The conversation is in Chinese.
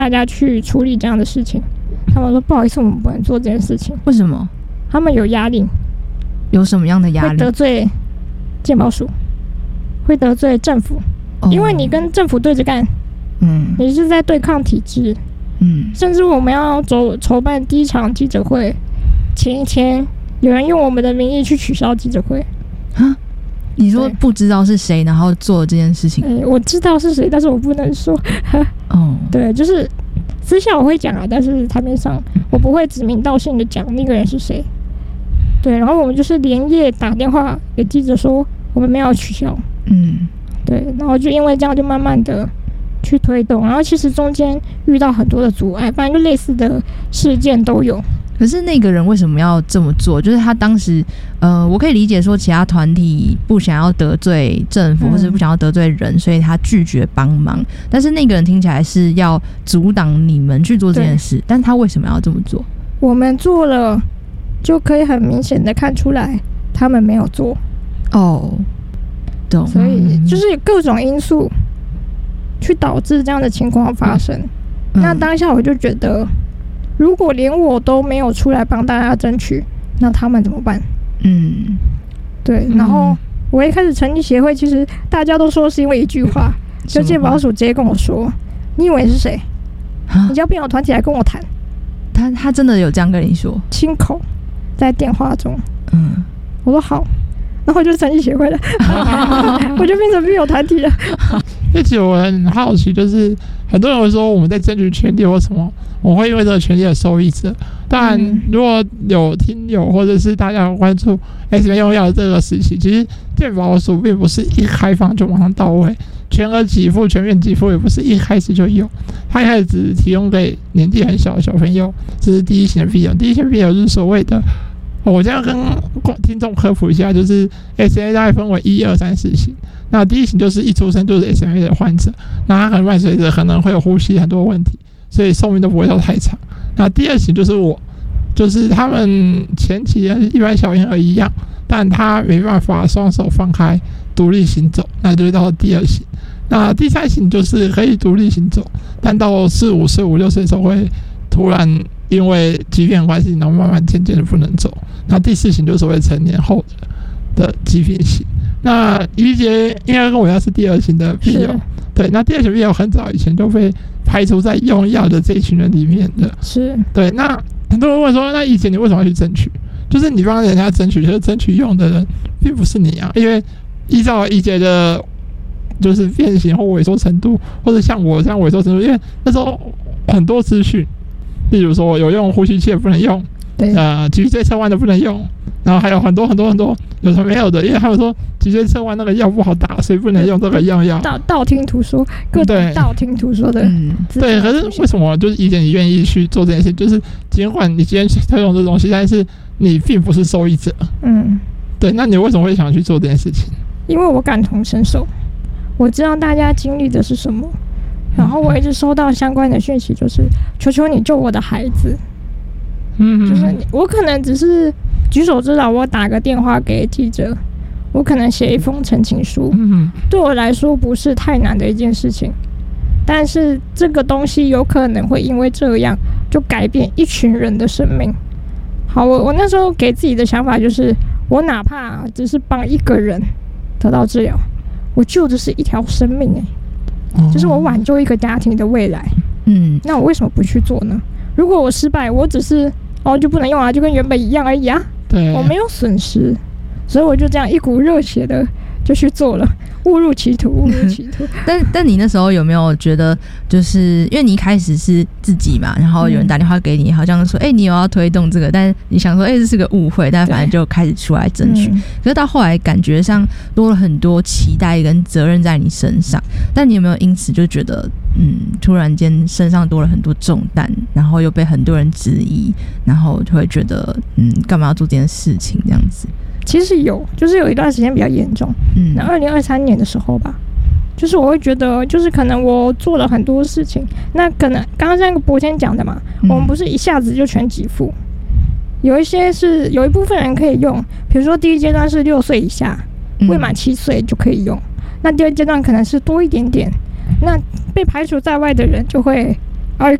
大家去处理这样的事情。他们说不好意思，我们不能做这件事情。 为什么？ 他们有压力。 有什么样的压力？ 会得罪健保署，会得罪政府，因为你跟政府对着干，你是在对抗体制，甚至我们要筹办第一场记者会前一天，有人用我们的名义去取消记者会。 啊？你说不知道是谁，然后做这件事情？ 我知道是谁，但是我不能说。对，就是私下我会讲啊，但是台面上我不会指名道姓的讲那个人是谁。对，然后我们就是连夜打电话给记者说我们没有取消。对，然后就因为这样就慢慢的去推动，然后其实中间遇到很多的阻碍，反正就类似的事件都有。 可是那个人为什么要这么做？就是他当时，我可以理解说其他团体不想要得罪政府，或是不想要得罪人，所以他拒绝帮忙。但是那个人听起来是要阻挡你们去做这件事，但他为什么要这么做？ 我们做了，就可以很明显的看出来他们没有做。懂。所以就是有各种因素去导致这样的情况发生。那当下我就觉得，如果连我都没有出来帮大家争取，那他们怎么办？对。然后我一开始成立协会，其实大家都说是因为一句话，就健保署直接跟我说：“你以为是谁？你叫病友团体来跟我谈。” 他真的有这样跟你说？ 亲口在电话中。我说好，然后就成立协会了，我就变成病友团体了。 其实我很好奇，就是很多人会说我们在争取权利或什么，我会因为这个权利的受益者。当然，如果有听友或者是大家有关注 SMA 用药的这个时期，其实健保署并不是一开放就马上到位，全额给付、全面给付也不是一开始就有，它一开始只提供给年纪很小的小朋友，这是第一型的病友。第一型的病友是所谓的，我这样跟听众科普一下，就是 SMA 大概分为1、2、3、4型。那第一型就是一出生就是 SMA 的患者，那他可能伴随着可能会有呼吸很多问题，所以寿命都不会到太长。那第二型就是我，就是他们前期一般小婴儿一样，但他没办法双手放开独立行走，那就是到第二型。那第三型就是可以独立行走，但到4、5岁、5、6岁的时候会突然因为疾病关系，然后慢慢渐渐的不能走。那第4型就是所谓成年后的疾病型。那一杰应该跟我一样是第2型的病友，对。那第2型病友很早以前就被排除在用药的这一群人里面的， 是对。那很多人问说，那以前你为什么要去争取？就是你帮人家争取，就是争取用的人并不是你啊，因为依照一杰的，就是变形或萎缩程度，或者像我这样萎缩程度，因为那时候很多资讯，例如说有用呼吸器也不能用，脊椎侧弯的不能用。然后还有很多有什么没有的，因为他们说脊椎侧弯那个药不好打，所以不能用这个药。 道听途说，各种道听途说的。 对。可是为什么就是以前你愿意去做这件事？就是尽管你今天推动这东西，但是你并不是受益者。对。那你为什么会想去做这件事情？ 因为我感同身受，我知道大家经历的是什么，然后我一直收到相关的讯息，就是求求你救我的孩子。就是我可能只是举手之劳，我打个电话给记者，我可能写一封陈情书，对我来说不是太难的一件事情。但是这个东西有可能会因为这样就改变一群人的生命。好，我那时候给自己的想法就是，我哪怕只是帮一个人得到治疗，我救的是一条生命就是我挽救一个家庭的未来。那我为什么不去做呢？如果我失败，我只是就不能用啊，就跟原本一样而已啊。对，我没有损失，所以我就这样一股热血的就去做了，误入歧途。 但你那时候有没有觉得，就是因为你一开始是自己嘛，然后有人打电话给你，好像说你有要推动这个，但是你想说这是个误会，但反正就开始出来争取。可是到后来感觉上多了很多期待跟责任在你身上，但你有没有因此就觉得突然间身上多了很多重担，然后又被很多人质疑，然后就会觉得干嘛要做这件事情这样子？ 其实就是有一段时间比较严重。那2023年的时候吧，就是我会觉得，就是可能我做了很多事情，那可能刚刚像博谦讲的嘛，我们不是一下子就全给付，有一部分人可以用，比如说第一阶段是6岁以下，未满7岁就可以用，那第二阶段可能是多一点点，那被排除在外的人就会